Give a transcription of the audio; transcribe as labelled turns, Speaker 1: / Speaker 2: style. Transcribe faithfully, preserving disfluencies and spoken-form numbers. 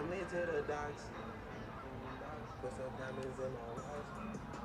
Speaker 1: Went to the docks. Put some diamonds in my watch.